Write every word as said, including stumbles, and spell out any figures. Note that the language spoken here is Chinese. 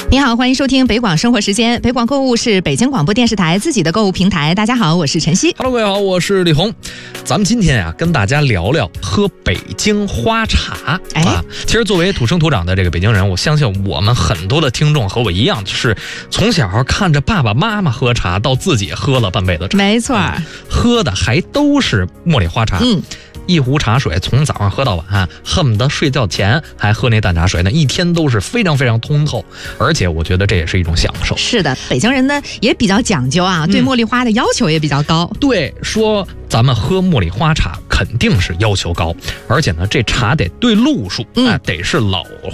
您好，欢迎收听北广生活时间。北广购物是北京广播电视台自己的购物平台。大家好，我是晨曦。 Hello， 各位好，我是李红。咱们今天啊，跟大家聊聊喝北京花茶。 哎， 啊，其实作为土生土长的这个北京人，我相信我们很多的听众和我一样，是从小看着爸爸妈妈喝茶，到自己喝了半辈子茶。 没错， 嗯，喝的还都是茉莉花茶。 嗯。 一壶茶水从早上喝到晚，恨不得睡觉前还喝那淡茶水呢，一天都是非常非常通透，而且我觉得这也是一种享受。 是的，北京人呢也比较讲究啊，对茉莉花的要求也比较高。 嗯，对，说咱们喝茉莉花茶肯定是要求高，而且呢这茶得对路数， 嗯， 啊，得是老